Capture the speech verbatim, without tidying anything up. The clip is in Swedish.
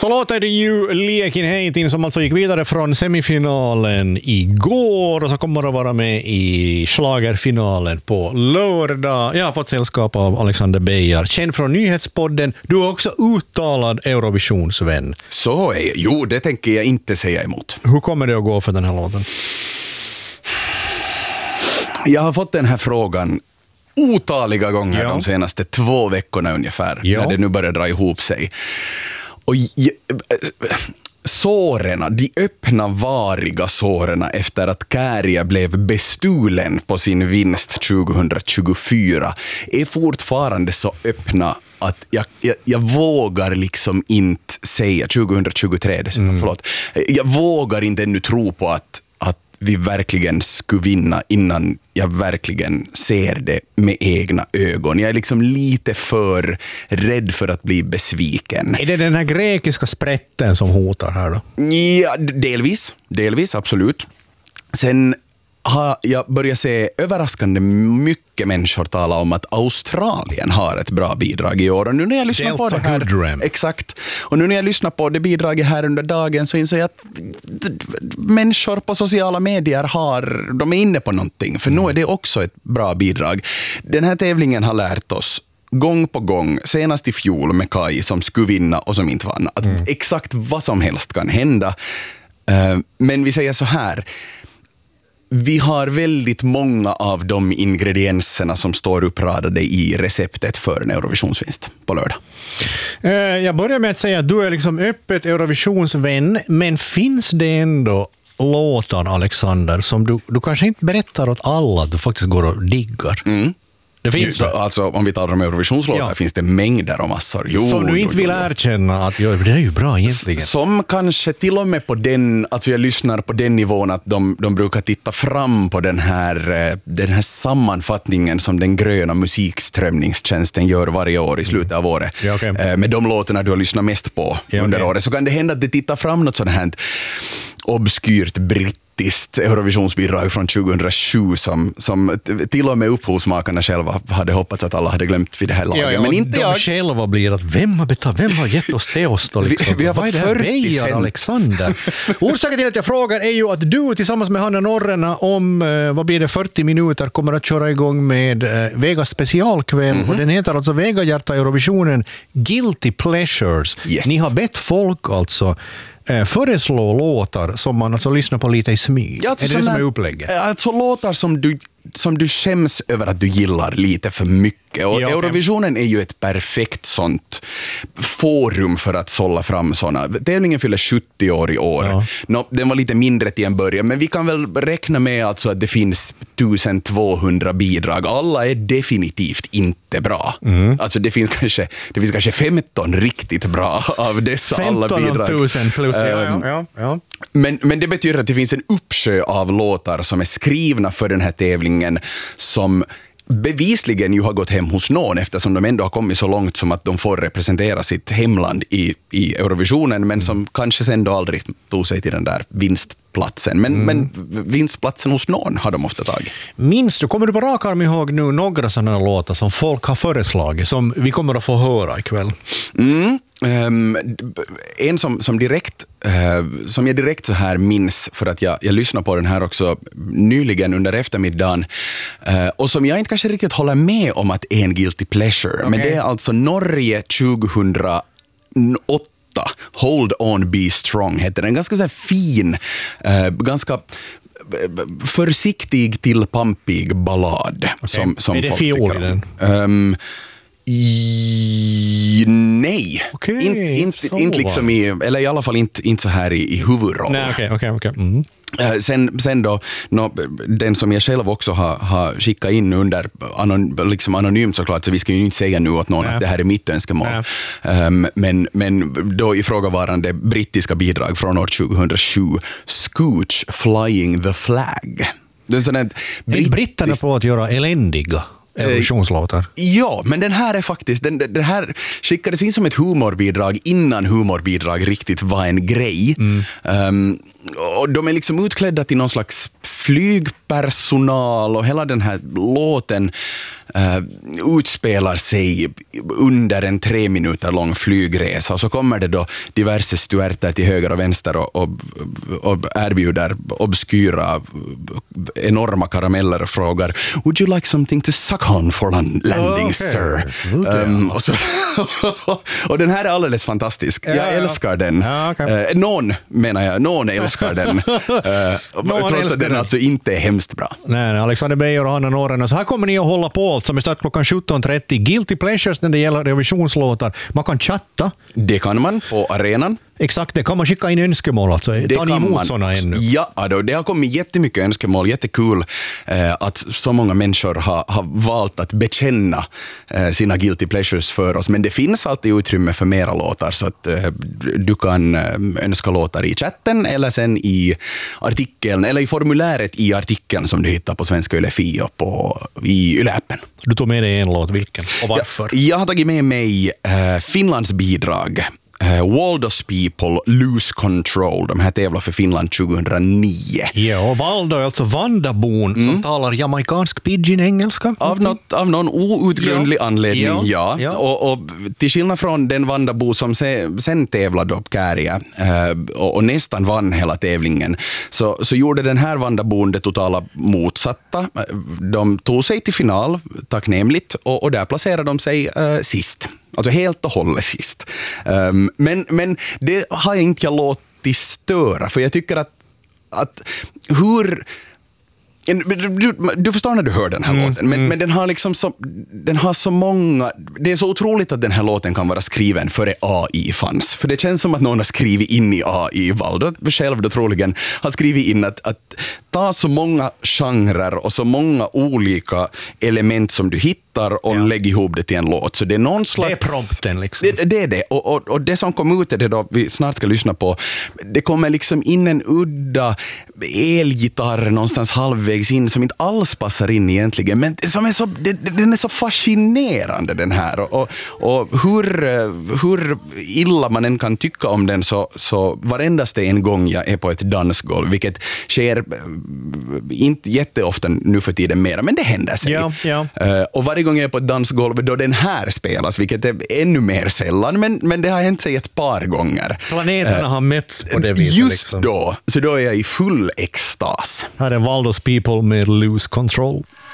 Så låter det ju Liekin Heitin som alltså gick vidare från semifinalen igår och så kommer att vara med i schlagerfinalen på lördag. Jag har fått sällskap av Alexander Beijer, känd från Nyhetspodden. Du är också uttalad Eurovisionsvän. Så är jo, det tänker jag inte säga emot. Hur kommer det att gå för den här låten? Jag har fått den här frågan otaliga gånger ja. de senaste två veckorna ungefär, ja. när det nu börjar dra ihop sig. Och sårena, de öppna variga sårena efter att Käärijä blev bestulen på sin vinst tjugohundratjugofyra är fortfarande så öppna att jag, jag, jag vågar liksom inte säga tjugohundratjugotre, mm. förlåt. Jag vågar inte ännu tro på att, att vi verkligen skulle vinna innan jag verkligen ser det med egna ögon. Jag är liksom lite för rädd för att bli besviken. Är det den här grekiska sprätten som hotar här då? Ja, delvis. Delvis, absolut. Sen har jag börjat se överraskande mycket människor tala om att Australien har ett bra bidrag i år. Och nu när jag lyssnar Delta på det här, Goodrem. exakt. Och nu när jag lyssnar på det bidraget här under dagen så inser jag att människor på sociala medier har, de är inne på någonting. För mm. nu är det också ett bra bidrag. Den här tävlingen har lärt oss gång på gång, senast i fjol med Kai som skulle vinna och som inte vann, att mm. exakt vad som helst kan hända. Men vi säger så här: vi har väldigt många av de ingredienserna som står uppradade i receptet för en Eurovisionsvinst på lördag. Jag börjar med att säga att du är liksom öppet Eurovisionsvän, men finns det ändå låtar, Alexander, som du, du kanske inte berättar åt alla att du faktiskt går och diggar? Mm. Det finns ju, alltså, om vi talar om Eurovisionslåtar ja. finns det mängder och massor. Jo, som du inte jo, vill jo. erkänna att jo, det är ju bra egentligen. Som kanske till och med på den, alltså jag lyssnar på den nivån att de, de brukar titta fram på den här, den här sammanfattningen som den gröna musikströmningstjänsten gör varje år i slutet av året. Ja, okay. Med de låtarna du har lyssnat mest på ja, under okay. året. Så kan det hända att det tittar fram något sånt här obskyrt britt Eurovisionsbidrag från tjugohundrasju som, som till och med upphovsmakarna själva hade hoppats att alla hade glömt vid det här laget. Ja, ja, men inte de jag. själva blir att vem har betalt, vem har gett oss det oss då liksom? vi, vi har fått fyrtio cent. Alexander. Orsaken till att jag frågar är ju att du tillsammans med Hanna Norrena om, eh, vad blir det, fyrtio minuter kommer att köra igång med eh, Vegas specialkväll mm-hmm. och den heter alltså Vega Hjärta Eurovisionen Guilty Pleasures. Yes. Ni har bett folk alltså föreslå låtar som man alltså lyssnar på lite i smyg. Ja, alltså är det det som är upplägget? Alltså låtar som du, som du skäms över att du gillar lite för mycket. Och ja, Eurovisionen är ju ett perfekt sånt forum för att sålla fram såna. Tävlingen fyller sjuttio år i år. Ja. Nå, den var lite mindre till en början, men vi kan väl räkna med alltså att det finns tusentvåhundra bidrag. Alla är definitivt inte bra. Mm. Alltså det finns kanske det finns kanske femton riktigt bra av dessa alla bidrag. femton tusen plus, ja, ja, ja, ja. Men, men det betyder att det finns en uppsjö av låtar som är skrivna för den här tävlingen som bevisligen ju har gått hem hos någon eftersom de ändå har kommit så långt som att de får representera sitt hemland i, i Eurovisionen men som kanske sen då aldrig tog sig till den där vinstplatsen. Men, mm. men vinstplatsen hos någon har de ofta tagit. Minns du, kommer du på rak arm ihåg nu några sådana låtar som folk har föreslagit som vi kommer att få höra ikväll? Mm. Um, en som, som direkt uh, som jag direkt så här minns för att jag, jag lyssnade på den här också nyligen under eftermiddagen uh, och som jag inte kanske riktigt håller med om att är en guilty pleasure okay. men det är alltså Norge tjugohundraåtta. Hold on be strong heter den. Ganska så här fin uh, ganska försiktig till pampig ballad okay. som, som är det folk fiol i den? Um, I, nej, okay, inte inte inte liksom i, eller i alla fall inte inte så här i, i huvudroll. Nej, okej, okej, okej. Mm. Sen sen då no, den som jag själv också har har skickat in under anon, liksom anonymt såklart så vi ska ju inte säga nu åt någon nej. Att det här är mitt önskemål. Um, men men då ifrågavarande brittiska bidrag från år tjugohundrasju Scooch Flying the Flag. Den sån här brittisk... britterna på att göra eländiga Eurovisionslåtar. Ja, men den här är faktiskt den, den här skickades in som ett humorbidrag innan humorbidrag riktigt var en grej. Mm. Um, och de är liksom utklädda till någon slags flygpersonal och hela den här låten uh, utspelar sig under en tre minuter lång flygresa och så kommer det då diverse stuerter till höger och vänster och, och, och erbjuder obskyra enorma karameller och frågar would you like something to suck on for landing, okay. sir? Okay. Um, och, så, och den här är alldeles fantastisk. Jag ja, älskar ja. den. Ja, okay. uh, någon menar jag, någon älskar den. Uh, trots att den alltså inte är hemskt bra. Nej, nej, Alexander Beijer och Hanna Norren. Så här kommer ni att hålla på som är start klockan sjutton trettio. Guilty pleasures när det gäller revisionslåtar. Man kan chatta. Det kan man på arenan. Exakt, det kan man skicka in önskemål alltså. Det tar ni emot sådana ännu? Ja, då, det har kommit jättemycket önskemål. Jättekul eh, att så många människor har, har valt att bekänna eh, sina guilty pleasures för oss. Men det finns alltid utrymme för mera låtar så att eh, du kan eh, önska låtar i chatten eller sen i artikeln eller i formuläret i artikeln som du hittar på Svenska Yle F I och på, i Yle-appen. Du tog med dig en låt, vilken? Och varför? Jag, jag har tagit med mig eh, Finlands bidrag. Uh, Waldos People Lose Control. De här tävlar för Finland tjugohundraniyo. Ja, och Valdo är alltså Vandabon mm. som talar jamaikansk pidgin-engelska. Av, något, av någon outgrundlig ja. anledning, ja. ja. ja. Och, och till skillnad från den Vandabo som se, sen tävlade upp Kärja uh, och, och nästan vann hela tävlingen så, så gjorde den här Vandabon det totala motsatta. De tog sig till final, tacknämligt, och, och där placerade de sig uh, sist. Alltså helt och hållet sist. Um, men, men det har jag inte jag låtit störa. För jag tycker att, att hur... Du, du förstår när du hör den här mm, låten, men, mm. men den har liksom så, den har så många, det är så otroligt att den här låten kan vara skriven före A I fanns, för det känns som att någon har skrivit in i A I, Valdo själv då troligen har skrivit in att, att ta så många genrer och så många olika element som du hittar och ja. lägg ihop det till en låt, så det är någon slags... Det är prompten liksom. Det, det är det, och, och, och det som kom ut är det då vi snart ska lyssna på, det kommer liksom in en udda elgitarr någonstans halvvägs in som inte alls passar in egentligen, men som är så, det, den är så fascinerande den här, och, och, och hur, hur illa man än kan tycka om den så, så varendaste en gång jag är på ett dansgolv, vilket sker inte jätteofta nu för tiden mera, men det händer sig. Ja, ja. Uh, och varje gång jag är på ett dansgolv då den här spelas, vilket är ännu mer sällan, men, men det har hänt sig ett par gånger. Planeterna uh, har mätts på det viset. Just liksom. då, så då är jag i full extas. Här är Waldos People med Lose Control.